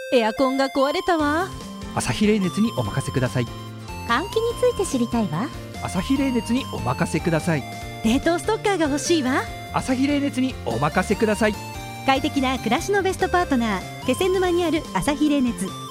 エアコンが壊れたわ。 アサヒ冷熱にお任せください。 換気について知りたいわ。 アサヒ冷熱にお任せください。 冷凍ストッカーが欲しいわ。 アサヒ冷熱にお任せください。 快適な暮らしのベストパートナー、気仙沼にあるアサヒ冷熱